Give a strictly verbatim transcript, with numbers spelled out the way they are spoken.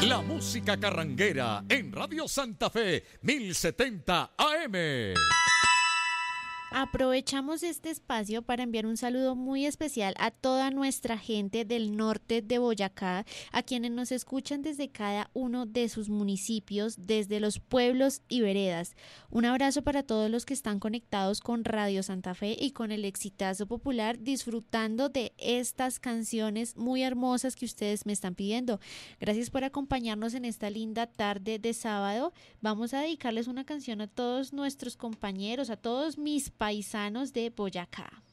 La música carranguera en Radio Santa Fe mil setenta A M. Aprovechamos este espacio para enviar un saludo muy especial a toda nuestra gente del norte de Boyacá, a quienes nos escuchan desde cada uno de sus municipios, desde los pueblos y veredas. Un abrazo para todos los que están conectados con Radio Santa Fe y con el exitazo popular, disfrutando de estas canciones muy hermosas que ustedes me están pidiendo. Gracias por acompañarnos en esta linda tarde de sábado. Vamos a dedicarles una canción a todos nuestros compañeros, a todos mis paisanos de Boyacá.